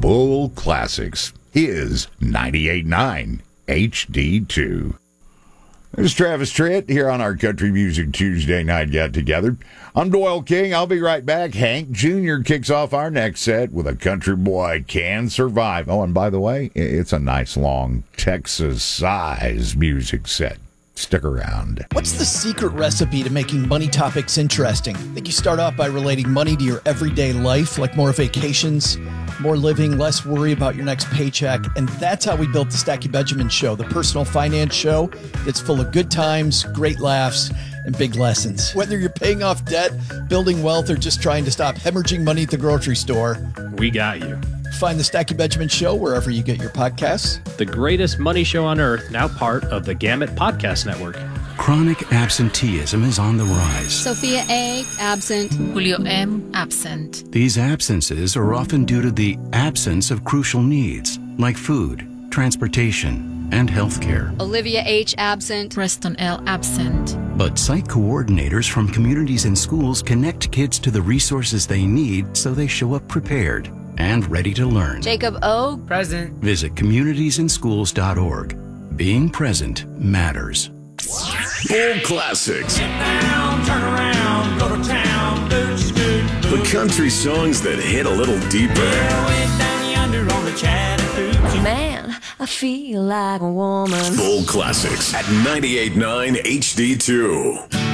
Bull Classics is 98.9 HD2. This is Travis Tritt here on our Country Music Tuesday night get-together. I'm Doyle King. I'll be right back. Hank Jr. kicks off our next set with A Country Boy Can Survive. Oh, and by the way, it's a nice, long, Texas-size music set. Stick around. What's the secret recipe to making money topics interesting? I think you start off by relating money to your everyday life, like more vacations, more living, less worry about your next paycheck. And that's how we built the Stacky Benjamin Show, the personal finance show that's full of good times, great laughs, and big lessons. Whether you're paying off debt, building wealth, or just trying to stop hemorrhaging money at the grocery store, we got you. Find the Stacky Benjamin Show wherever you get your podcasts. The greatest money show on earth, now part of the Gamut Podcast Network. Chronic absenteeism is on the rise. Sophia A., absent. Julio M., absent. These absences are often due to the absence of crucial needs, like food, transportation, and health care. Olivia H., absent. Preston L., absent. But site coordinators from communities and schools connect kids to the resources they need so they show up prepared and ready to learn. Jacob O., present. Visit communitiesandschools.org. Being present matters. Bull Classics. Get down, turn around, go to town, The country songs that hit a little deeper. way down yonder on the Chattahoochee. Man, I feel like a woman. Bull Classics at 98.9 HD2.